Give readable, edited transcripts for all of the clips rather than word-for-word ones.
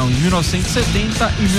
final em 1970 e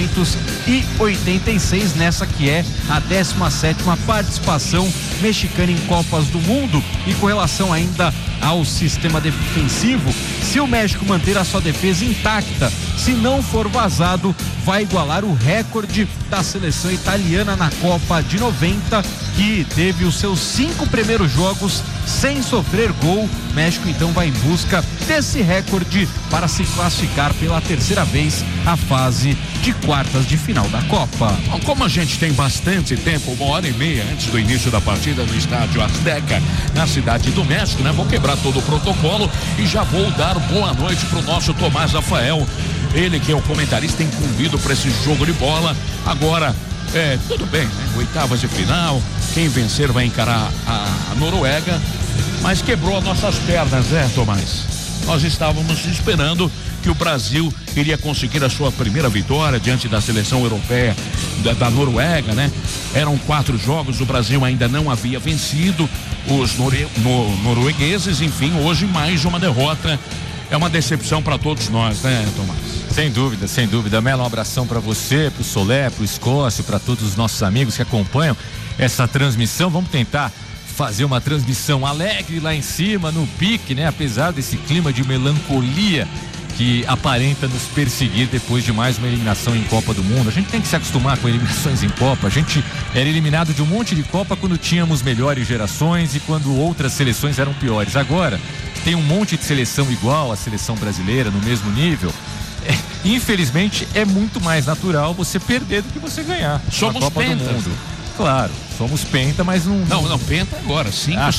1986, nessa que é a 17ª participação mexicana em Copas do Mundo. E com relação ainda ao sistema defensivo, se o México manter a sua defesa intacta, se não for vazado, vai igualar o recorde da seleção italiana na Copa de 90, que teve os seus 5 primeiros jogos sem sofrer gol. México então vai em busca desse recorde para se classificar pela terceira vez à fase de quartas de final da Copa. Bom, como a gente tem bastante tempo, 1h30 antes do início da partida no estádio Azteca, na cidade do México, né? Vou quebrar todo o protocolo e já vou dar boa noite pro nosso Tomás Rafael, ele que é o comentarista incumbido para esse jogo de bola. Agora, tudo bem, né? Oitavas de final, quem vencer vai encarar a Noruega, mas quebrou as nossas pernas, né, Tomás? Nós estávamos esperando que o Brasil iria conseguir a sua primeira vitória diante da seleção europeia da Noruega, né? Eram 4 jogos, o Brasil ainda não havia vencido os noruegueses. Enfim, hoje mais uma derrota. É uma decepção para todos nós, né, Tomás? Sem dúvida, sem dúvida. Melo, um abração para você, pro Solé, pro Escócio, para todos os nossos amigos que acompanham essa transmissão. Vamos tentar fazer uma transmissão alegre lá em cima, no pique, né? Apesar desse clima de melancolia que aparenta nos perseguir depois de mais uma eliminação em Copa do Mundo. A gente tem que se acostumar com eliminações em Copa. A gente era eliminado de um monte de Copa quando tínhamos melhores gerações e quando outras seleções eram piores. Agora, tem um monte de seleção igual à seleção brasileira, no mesmo nível. Infelizmente, é muito mais natural você perder do que você ganhar. Somos Copa pentas. do Mundo. Claro, somos penta, mas não... Não, penta agora,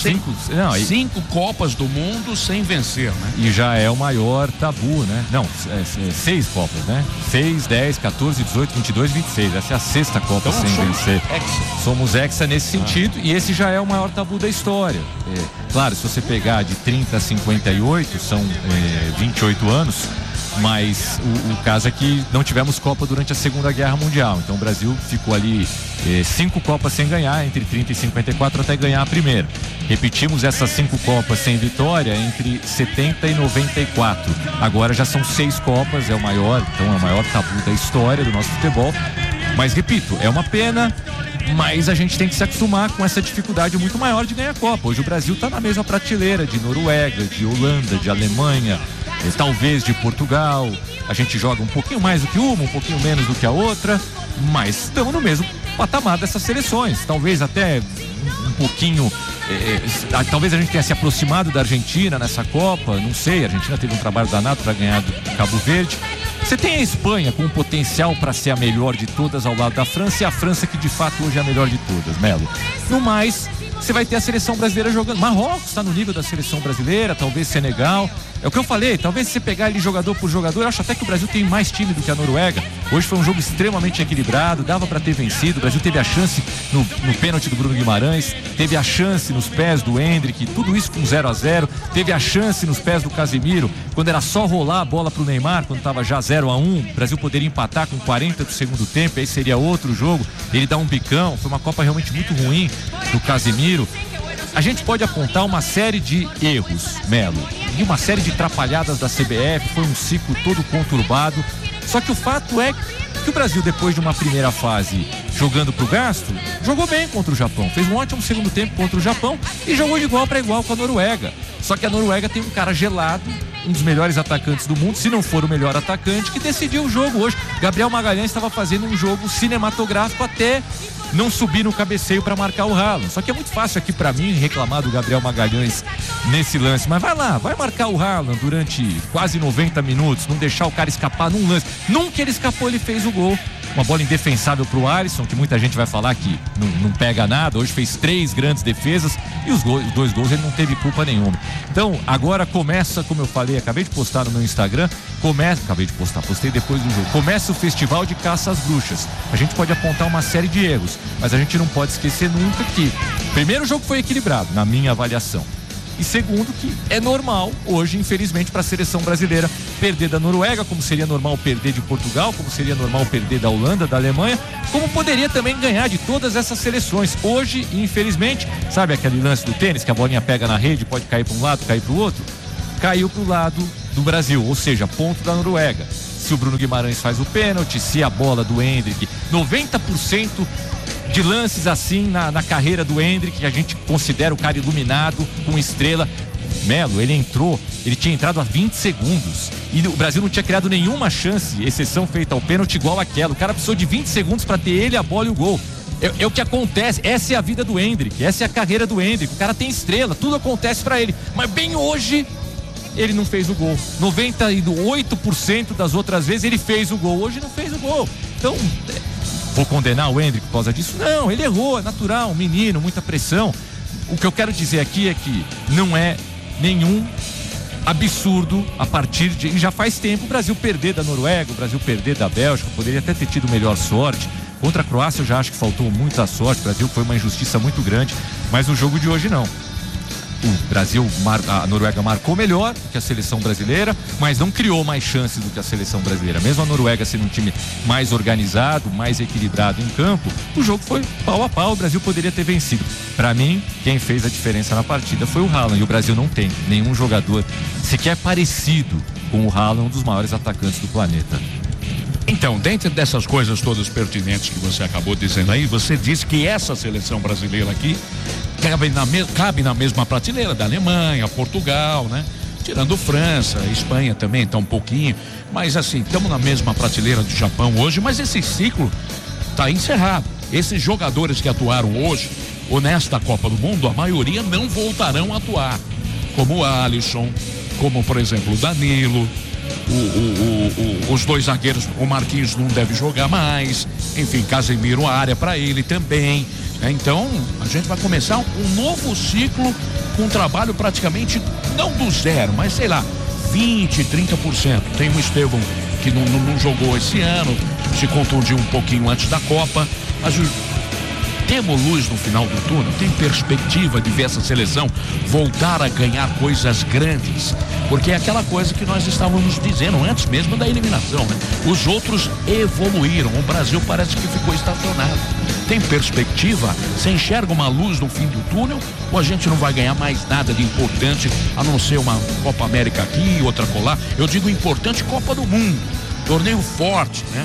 5 Copas do Mundo sem vencer, né? E já é o maior tabu, né? Não, 6 Copas, né? 6, 10, 14, 18, 22, 26. Essa é a 6ª Copa então, sem vencer. Hexa. Somos hexa nesse sentido, e esse já é o maior tabu da história. Claro, se você pegar de 30 a 58, são 28 anos, mas o caso é que não tivemos Copa durante a Segunda Guerra Mundial. Então o Brasil ficou ali 5 Copas sem ganhar, entre 30 e 54, até ganhar a primeira. Repetimos essas 5 Copas sem vitória entre 70 e 94. Agora já são 6 Copas, é o maior tabu da história do nosso futebol. Mas repito, é uma pena, mas a gente tem que se acostumar com essa dificuldade muito maior de ganhar a Copa. Hoje o Brasil está na mesma prateleira de Noruega, de Holanda, de Alemanha, talvez de Portugal. A gente joga um pouquinho mais do que uma, um pouquinho menos do que a outra, mas estamos no mesmo patamar dessas seleções. Talvez até um pouquinho, talvez a gente tenha se aproximado da Argentina nessa Copa, não sei. A Argentina teve um trabalho danado para ganhar do Cabo Verde. Você tem a Espanha com um potencial para ser a melhor de todas ao lado da França, e a França que de fato hoje é a melhor de todas, Melo. No mais, você vai ter a seleção brasileira jogando. Marrocos está no nível da seleção brasileira, talvez Senegal. É o que eu falei, talvez se você pegar ali jogador por jogador, eu acho até que o Brasil tem mais time do que a Noruega. Hoje foi um jogo extremamente equilibrado, dava para ter vencido. O Brasil teve a chance no pênalti do Bruno Guimarães, teve a chance nos pés do Endrick, tudo isso com 0-0, teve a chance nos pés do Casemiro, quando era só rolar a bola pro Neymar, quando estava já 0-1, o Brasil poderia empatar com 40 do segundo tempo, aí seria outro jogo, ele dá um bicão. Foi uma Copa realmente muito ruim do Casemiro. A gente pode apontar uma série de erros, Melo, e uma série de atrapalhadas da CBF. Foi um ciclo todo conturbado. Só que o fato é que o Brasil, depois de uma primeira fase jogando pro gasto, jogou bem contra o Japão, fez um ótimo segundo tempo contra o Japão e jogou de igual para igual com a Noruega. Só que a Noruega tem um cara gelado, um dos melhores atacantes do mundo, se não for o melhor atacante, que decidiu o jogo hoje. Gabriel Magalhães estava fazendo um jogo cinematográfico até não subir no cabeceio para marcar o Haaland. Só que é muito fácil aqui para mim reclamar do Gabriel Magalhães nesse lance, mas vai lá, vai marcar o Haaland durante quase 90 minutos, não deixar o cara escapar num lance. Nunca ele escapou, ele fez o gol. Uma bola indefensável pro Alisson, que muita gente vai falar que não pega nada. Hoje fez 3 grandes defesas e os 2 gols ele não teve culpa nenhuma. Então agora começa, como eu falei, acabei de postar no meu Instagram, postei depois do jogo, começa o festival de caça às bruxas. A gente pode apontar uma série de erros, mas a gente não pode esquecer nunca que primeiro, o jogo foi equilibrado, na minha avaliação. E segundo, que é normal hoje, infelizmente, para a seleção brasileira perder da Noruega, como seria normal perder de Portugal, como seria normal perder da Holanda, da Alemanha, como poderia também ganhar de todas essas seleções. Hoje, infelizmente, sabe aquele lance do tênis, que a bolinha pega na rede, pode cair para um lado, cair para o outro? Caiu para o lado do Brasil, ou seja, ponto da Noruega. se o Bruno Guimarães faz o pênalti, se a bola do Endrick. 90% de lances assim na carreira do Endrick, que a gente considera o cara iluminado, com estrela. Melo, ele tinha entrado há 20 segundos e o Brasil não tinha criado nenhuma chance, exceção feita ao pênalti igual aquela. O cara precisou de 20 segundos para ter ele, a bola e o gol. É o que acontece, essa é a vida do Endrick, essa é a carreira do Endrick. O cara tem estrela, tudo acontece para ele, mas bem hoje ele não fez o gol. 98% das outras vezes ele fez o gol, hoje não fez o gol. Então, vou condenar o Endrick por causa disso? Não, ele errou, é natural, um menino, muita pressão. O que eu quero dizer aqui é que não é nenhum absurdo a partir de... E já faz tempo o Brasil perder da Noruega, o Brasil perder da Bélgica, poderia até ter tido melhor sorte. Contra a Croácia eu já acho que faltou muita sorte, o Brasil foi uma injustiça muito grande, mas no jogo de hoje não. A Noruega marcou melhor do que a seleção brasileira, mas não criou mais chances do que a seleção brasileira. Mesmo a Noruega sendo um time mais organizado, mais equilibrado em campo, o jogo foi pau a pau, o Brasil poderia ter vencido. Para mim, quem fez a diferença na partida foi o Haaland, e o Brasil não tem nenhum jogador sequer parecido com o Haaland, um dos maiores atacantes do planeta. Então, dentro dessas coisas todas pertinentes que você acabou dizendo aí, você disse que essa seleção brasileira aqui cabe na mesma prateleira da Alemanha, Portugal, né? Tirando França, Espanha também tá um pouquinho, mas assim, estamos na mesma prateleira do Japão hoje, mas esse ciclo tá encerrado. Esses jogadores que atuaram hoje ou nesta Copa do Mundo, a maioria não voltarão a atuar, como o Alisson, como por exemplo o Danilo, os dois zagueiros, o Marquinhos não deve jogar mais, enfim, Casemiro, a área para ele também. Então, a gente vai começar um novo ciclo com um trabalho praticamente, não do zero, mas sei lá, 20%, 30%. Tem o Estevão que não jogou esse ano, se contundiu um pouquinho antes da Copa, mas temos luz no final do túnel, tem perspectiva de ver essa seleção voltar a ganhar coisas grandes, porque é aquela coisa que nós estávamos dizendo antes mesmo da eliminação, né? Os outros evoluíram, o Brasil parece que ficou estacionado. Tem perspectiva? Você enxerga uma luz no fim do túnel, ou a gente não vai ganhar mais nada de importante, a não ser uma Copa América aqui, outra colar? Eu digo importante, Copa do Mundo, torneio forte, né?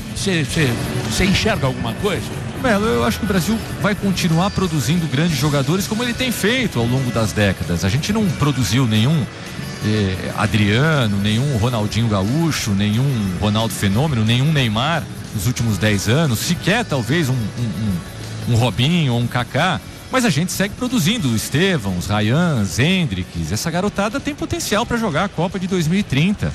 Você enxerga alguma coisa? Melo, eu acho que o Brasil vai continuar produzindo grandes jogadores como ele tem feito ao longo das décadas. A gente não produziu nenhum Adriano, nenhum Ronaldinho Gaúcho, nenhum Ronaldo Fenômeno, nenhum Neymar nos últimos 10 anos, sequer talvez um Robinho ou um Kaká, mas a gente segue produzindo Estevão, os Rayans, Hendricks. Essa garotada tem potencial para jogar a Copa de 2030.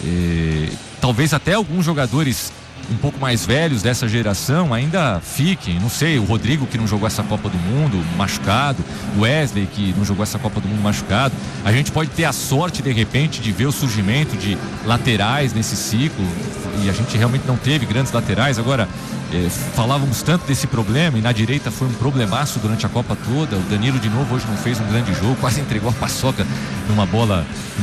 Talvez até alguns jogadores um pouco mais velhos dessa geração ainda fiquem, não sei, o Rodrigo que não jogou essa Copa do Mundo machucado, o Wesley que não jogou essa Copa do Mundo machucado. A gente pode ter a sorte de repente de ver o surgimento de laterais nesse ciclo, e a gente realmente não teve grandes laterais. Agora, falávamos tanto desse problema, e na direita foi um problemaço durante a Copa toda. O Danilo de novo hoje não fez um grande jogo, quase entregou a paçoca numa bola,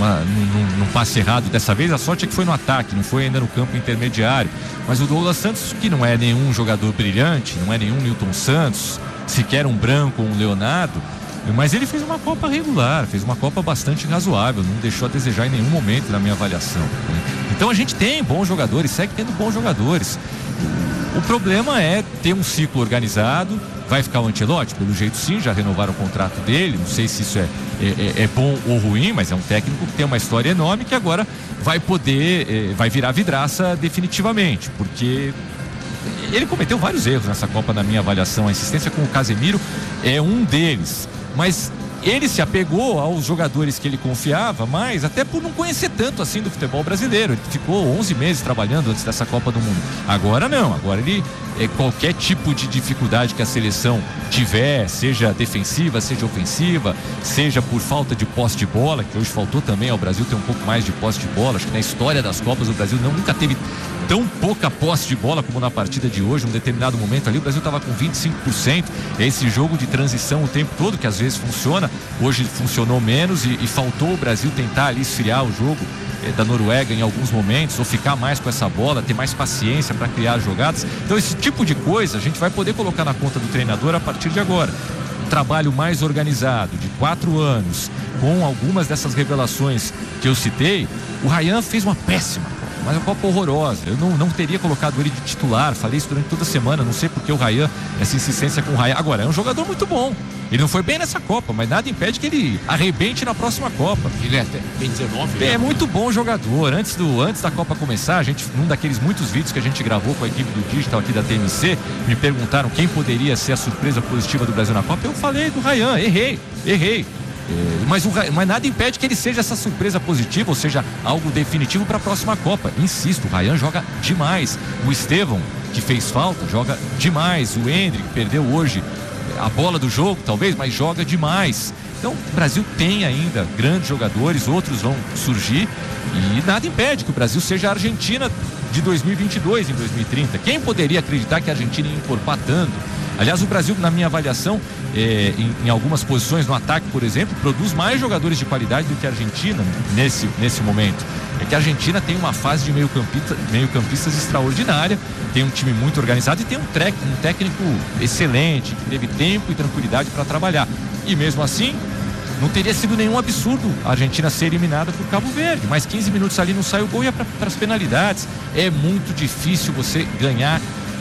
num passe errado. Dessa vez a sorte é que foi no ataque, não foi ainda no campo intermediário. Mas o Douglas Santos, que não é nenhum jogador brilhante, não é nenhum Nilton Santos, sequer um Branco ou um Leonardo, mas ele fez uma Copa regular, fez uma Copa bastante razoável, não deixou a desejar em nenhum momento na minha avaliação, né? Então a gente tem bons jogadores, segue tendo bons jogadores. O problema é ter um ciclo organizado. Vai ficar o Ancelotti? Pelo jeito sim, já renovaram o contrato dele. Não sei se isso é bom ou ruim, mas é um técnico que tem uma história enorme, que agora vai poder, vai virar vidraça definitivamente, porque ele cometeu vários erros nessa Copa, na minha avaliação. A insistência com o Casemiro é um deles, mas ele se apegou aos jogadores que ele confiava, mas até por não conhecer tanto assim do futebol brasileiro. Ele ficou 11 meses trabalhando antes dessa Copa do Mundo. Agora não, agora ele, qualquer tipo de dificuldade que a seleção tiver, seja defensiva, seja ofensiva, seja por falta de posse de bola, que hoje faltou também ao Brasil ter um pouco mais de posse de bola. Acho que na história das Copas o Brasil nunca teve tão pouca posse de bola como na partida de hoje. Um determinado momento ali o Brasil estava com 25%. É esse jogo de transição o tempo todo que às vezes funciona. Hoje funcionou menos e faltou o Brasil tentar ali esfriar o jogo da Noruega em alguns momentos, ou ficar mais com essa bola, ter mais paciência para criar jogadas. Então esse tipo de coisa a gente vai poder colocar na conta do treinador a partir de agora. Um trabalho mais organizado, de 4 anos, com algumas dessas revelações que eu citei. O Rayan fez uma péssima mas uma Copa horrorosa. Eu não teria colocado ele de titular, falei isso durante toda a semana, não sei porque o Ryan, essa insistência com o Ryan. Agora, é um jogador muito bom. Ele não foi bem nessa Copa, mas nada impede que ele arrebente na próxima Copa. Ele tem 19, é muito bom jogador. Antes da Copa começar, num daqueles muitos vídeos que a gente gravou com a equipe do Digital aqui da TMC, me perguntaram quem poderia ser a surpresa positiva do Brasil na Copa. Eu falei do Ryan, errei. Mas nada impede que ele seja essa surpresa positiva, ou seja, algo definitivo para a próxima Copa. Insisto, o Ryan joga demais. O Estevão, que fez falta, joga demais. O Endrick perdeu hoje a bola do jogo, talvez, mas joga demais. Então, o Brasil tem ainda grandes jogadores, outros vão surgir e nada impede que o Brasil seja a Argentina de 2022 em 2030. Quem poderia acreditar que a Argentina ia encorpar tanto? Aliás, o Brasil, na minha avaliação, em algumas posições no ataque, por exemplo, produz mais jogadores de qualidade do que a Argentina nesse momento. É que a Argentina tem uma fase de meio-campistas extraordinária, tem um time muito organizado e tem um técnico excelente, que teve tempo e tranquilidade para trabalhar. E mesmo assim, não teria sido nenhum absurdo a Argentina ser eliminada por Cabo Verde. Mais 15 minutos ali não sai o gol e é para as penalidades. É muito difícil você ganhar.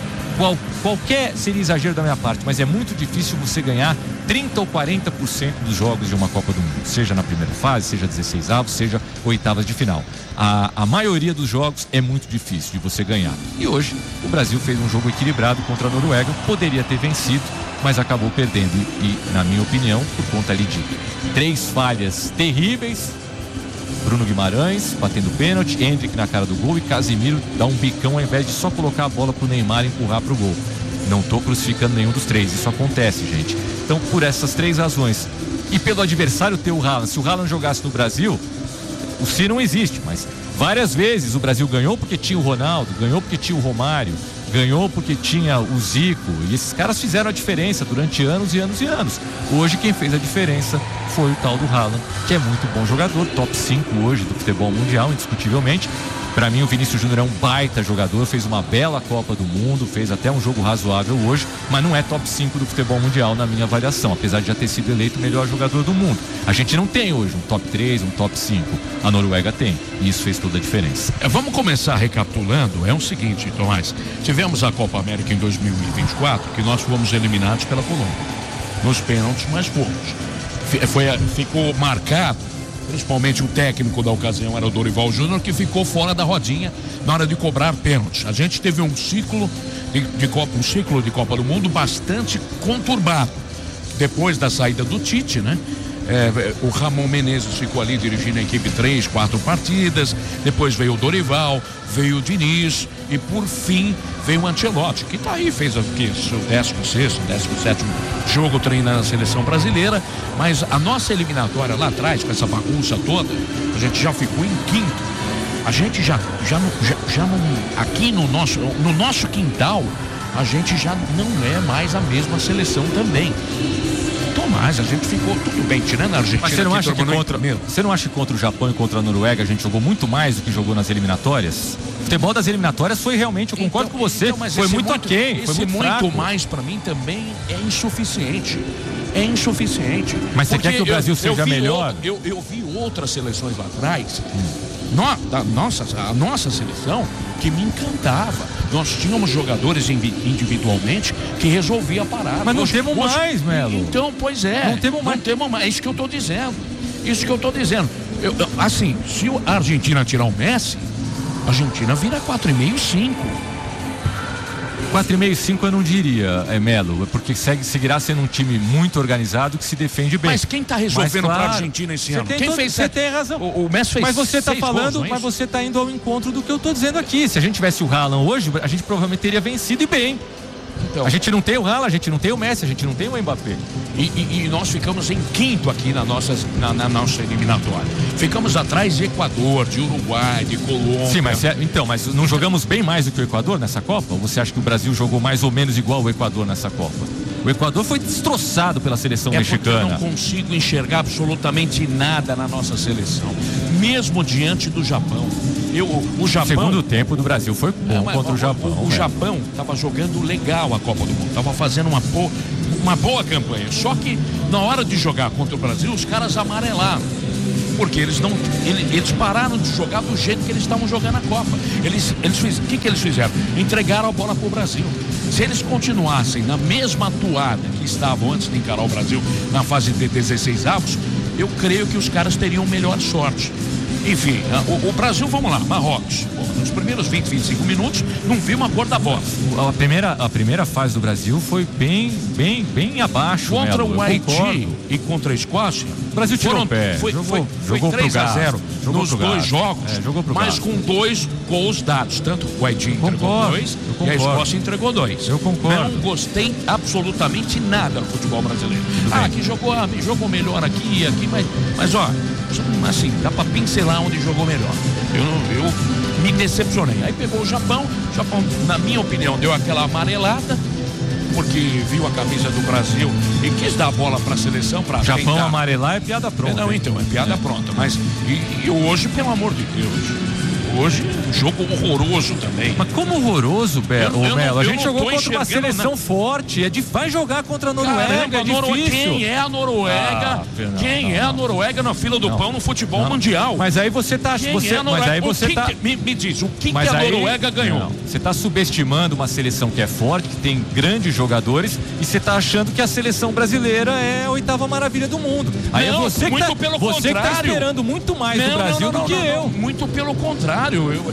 Qualquer seria exagero da minha parte, mas é muito difícil você ganhar 30 ou 40% dos jogos de uma Copa do Mundo, seja na primeira fase, seja 16avos, seja oitavas de final. A maioria dos jogos é muito difícil de você ganhar. E hoje o Brasil fez um jogo equilibrado contra a Noruega, poderia ter vencido, mas acabou perdendo e, na minha opinião, por conta ali de 3 falhas terríveis. Bruno Guimarães batendo pênalti, Endrick na cara do gol e Casimiro dá um bicão ao invés de só colocar a bola pro Neymar e empurrar pro gol. Não tô crucificando nenhum dos 3, isso acontece, gente. Então, por essas 3 razões e pelo adversário ter o Haaland, se o Haaland jogasse no Brasil, o se não existe, mas várias vezes o Brasil ganhou porque tinha o Ronaldo, ganhou porque tinha o Romário, ganhou porque tinha o Zico, e esses caras fizeram a diferença durante anos e anos e anos. Hoje quem fez a diferença foi o tal do Haaland, que é muito bom jogador, top 5 hoje do futebol mundial, indiscutivelmente. Para mim o Vinícius Júnior é um baita jogador, fez uma bela Copa do Mundo, fez até um jogo razoável hoje, mas não é top 5 do futebol mundial na minha avaliação, apesar de já ter sido eleito o melhor jogador do mundo. A gente não tem hoje um top 3, um top 5, a Noruega tem, e isso fez toda a diferença. Vamos começar recapitulando, é o seguinte, Tomás, tivemos a Copa América em 2024, que nós fomos eliminados pela Colômbia, nos pênaltis, mas fomos. Ficou marcado, principalmente o técnico da ocasião era o Dorival Júnior, que ficou fora da rodinha na hora de cobrar pênaltis. A gente teve um ciclo de Copa do Mundo bastante conturbado. Depois da saída do Tite, né? O Ramon Menezes ficou ali dirigindo a equipe 3, 4 partidas, depois veio o Dorival, veio o Diniz e por fim veio o Ancelotti, que tá aí, fez aqui seu 16º, 17º jogo treinando a seleção brasileira, mas a nossa eliminatória lá atrás, com essa bagunça toda, a gente já ficou em quinto. A gente já não, aqui no nosso quintal, a gente já não é mais a mesma seleção também. Tomás, a gente ficou tudo bem, tirando a Argentina. Mas você não acha que contra o Japão e contra a Noruega a gente jogou muito mais do que jogou nas eliminatórias? O futebol das eliminatórias foi realmente, eu concordo com você, foi muito aquém, foi muito fraco. Mais para mim também é insuficiente. Mas você quer que o Brasil seja melhor? Eu vi outras seleções lá atrás, a nossa seleção, que me encantava. Nós tínhamos jogadores individualmente que resolvia a parada. Mas não temos mais, Melo. Então, pois é. Não temos mais. É isso que eu estou dizendo. Assim, se a Argentina tirar o Messi, a Argentina vira 4,5 e 5. 4,5 e 5 eu não diria, Melo, porque seguirá sendo um time muito organizado que se defende bem. Mas quem está resolvendo para a Argentina esse ano? Você tem razão. O Messi fez. Mas você está falando, gols, mas você está indo ao encontro do que eu estou dizendo aqui. Se a gente tivesse o Haaland hoje, a gente provavelmente teria vencido e bem. Então, a gente não tem o Haaland, a gente não tem o Messi, a gente não tem o Mbappé. E nós ficamos em quinto aqui na nossa eliminatória. Ficamos atrás de Equador, de Uruguai, de Colômbia. Sim, mas não jogamos bem mais do que o Equador nessa Copa? Ou você acha que o Brasil jogou mais ou menos igual o Equador nessa Copa? O Equador foi destroçado pela seleção mexicana. Eu não consigo enxergar absolutamente nada na nossa seleção, mesmo diante do Japão. O Japão, segundo tempo do Brasil foi bom contra o Japão. O Japão estava jogando legal a Copa do Mundo, estava fazendo uma boa campanha. Só que na hora de jogar contra o Brasil, os caras amarelaram. Porque eles pararam de jogar do jeito que eles estavam jogando a Copa. O que eles fizeram? Entregaram a bola pro Brasil. Se eles continuassem na mesma atuada que estavam antes de encarar o Brasil na fase de 16 avos, eu creio que os caras teriam melhor sorte. Enfim, o Brasil, vamos lá, Marrocos. Nos primeiros 20, 25 minutos, não vi uma cor da bola. A primeira fase do Brasil foi bem abaixo. Contra o Haiti e contra a Escócia, o Brasil tirou o pé. Foi 3-0 nos dois jogos, mas com 2 gols dados. Tanto o Haiti entregou 2 e a Escócia entregou 2. Eu concordo. Não gostei absolutamente nada do futebol brasileiro. Aqui jogou melhor aqui e aqui, mas ó, assim, dá pra pincelar onde jogou melhor. Eu me decepcionei. Aí pegou o Japão, na minha opinião, deu aquela amarelada, porque viu a camisa do Brasil e quis dar a bola para a seleção, para Japão tentar. Amarelar é piada pronta. Não, então, é piada pronta. Mas e hoje, pelo amor de Deus, hoje, um jogo horroroso também. Mas como horroroso, Melo? A gente jogou contra uma seleção forte. Vai jogar contra a Noruega. Caramba, é difícil. Quem é a Noruega? Quem é a Noruega na fila do pão no futebol mundial? Mas aí você tá. Me diz, o que a Noruega ganhou? Você tá subestimando uma seleção que é forte, que tem grandes jogadores, e você tá achando que a seleção brasileira é a 8ª maravilha do mundo. Aí não, é você que tá esperando muito mais do Brasil do que eu. Muito pelo contrário.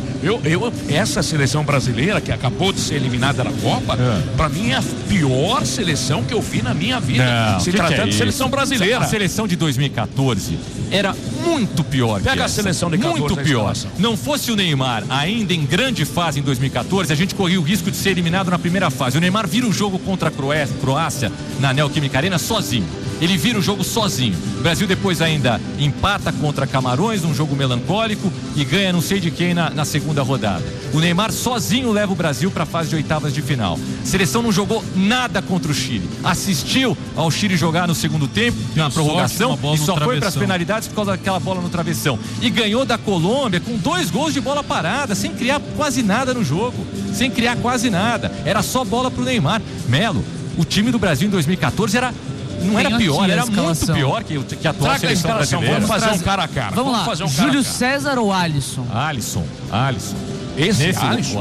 Essa seleção brasileira que acabou de ser eliminada da Copa, pra mim é a pior seleção que eu vi na minha vida. Se tratando de seleção brasileira. A seleção de 2014 era muito pior. Pega a seleção de 14. Muito pior. Não fosse o Neymar ainda em grande fase em 2014, a gente corria o risco de ser eliminado na primeira fase. O Neymar vira o jogo contra a Croácia na Neoquímica Arena sozinho. Ele vira o jogo sozinho. O Brasil depois ainda empata contra Camarões, num jogo melancólico, e ganha não sei de quem na segunda rodada. O Neymar sozinho leva o Brasil para a fase de oitavas de final. A seleção não jogou nada contra o Chile. Assistiu ao Chile jogar no segundo tempo, na prorrogação, e só foi para as penalidades por causa daquela bola no travessão. E ganhou da Colômbia com 2 gols de bola parada, sem criar quase nada no jogo. Sem criar quase nada. Era só bola pro Neymar. Melo, o time do Brasil em 2014 não era pior, era muito pior que a atual seleção brasileira. Vamos fazer um cara a cara. Vamos lá, Júlio César ou Alisson? Alisson. Esse Alisson?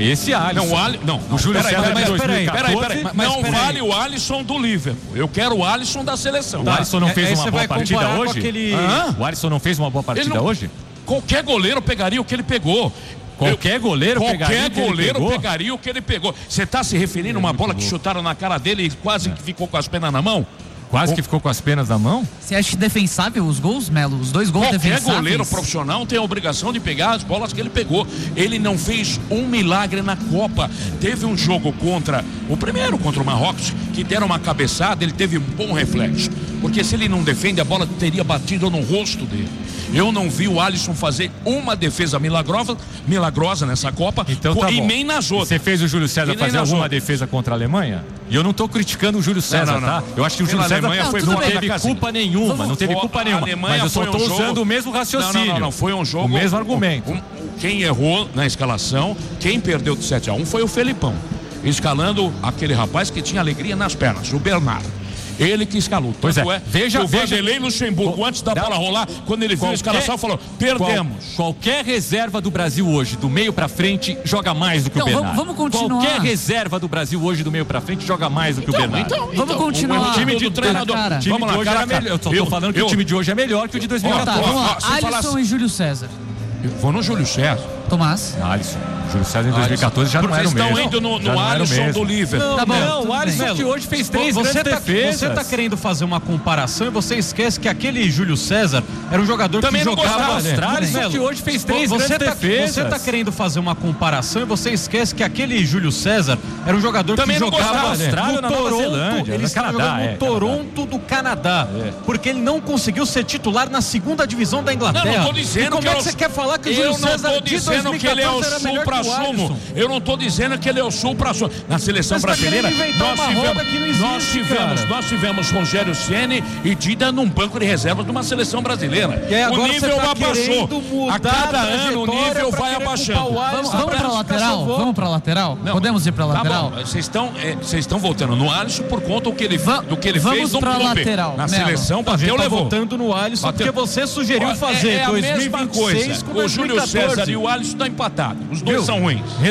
Não, o Júlio César em 2014. Peraí. Não vale o Alisson do Liverpool. Eu quero o Alisson da seleção. O Alisson não fez uma boa partida hoje? O Alisson não fez uma boa partida hoje? Qualquer goleiro pegaria o que ele pegou. Qualquer goleiro pegaria o que ele pegou. Você está se referindo a uma bola que chutaram na cara dele e quase que ficou com as penas na mão? Quase que ficou com as penas na mão? Você acha defensável os gols, Melo? Os 2 gols defensáveis? Qualquer goleiro profissional tem a obrigação de pegar as bolas que ele pegou. Ele não fez um milagre na Copa. Teve um jogo contra o Marrocos, que deram uma cabeçada, ele teve um bom reflexo. Porque se ele não defende, a bola teria batido no rosto dele. Eu não vi o Alisson fazer uma defesa milagrosa nessa Copa, então, tá e bom. nem nas outras. Você fez o Júlio César fazer alguma defesa contra a Alemanha? E eu não estou criticando o Júlio César, tá? Eu acho que o Júlio César não teve culpa nenhuma, mas eu só estou usando o mesmo raciocínio. Não, foi um jogo. O mesmo argumento. Quem errou na escalação, quem perdeu de 7-1 foi o Felipão, escalando aquele rapaz que tinha alegria nas pernas, o Bernardo. Ele que escalou. Pois é. O Vanderlei Luxemburgo, antes da bola rolar, quando ele viu a escalação, falou: perdemos. Qualquer reserva do Brasil hoje, do meio pra frente, joga mais do que o Bernardo. Vamos continuar. Qualquer reserva do Brasil hoje, do meio pra frente, joga mais do que o Bernardo. Vamos continuar. O time de treinador. Vamos lá, cara. Eu só tô falando que o time de hoje é melhor que o de 2014. Vamos lá. Alisson e Júlio César. Vou no Júlio César. Tomás. Alisson. Júlio César em 2014 já não era o mesmo. Estão indo no Alisson do Liverpool. Não, o Alisson que hoje fez 3 grandes defesas. Você tá querendo fazer uma comparação e você esquece que aquele Júlio César era um jogador que jogava... O Alisson que hoje fez 3 grandes defesas. Você tá querendo fazer uma comparação e você esquece que aquele Júlio César era um jogador que jogava no Toronto. Ele estava jogando no Toronto do Canadá. Porque ele não conseguiu ser titular na 2ª divisão da Inglaterra. Não tô dizendo como é que você quer falar que o Júlio César de 2014 era melhor que assumo. Eu não tô dizendo que ele é o sul para sul. Na seleção brasileira, nós tivemos Rogério Ceni e Dida num banco de reservas de uma seleção brasileira. O nível abaixou. A cada ano o nível vai abaixando. Vamos pra lateral? Vamos pra lateral? Não, podemos ir pra lateral? Tá bom, vocês estão voltando no Alisson por conta do que ele fez no clube. Lateral. Na seleção, bateu, levou. Voltando no Alisson porque você sugeriu fazer a 2026 mesma coisa. com 2014. O Júlio César e o Alisson estão empatados. Os dois são ruins.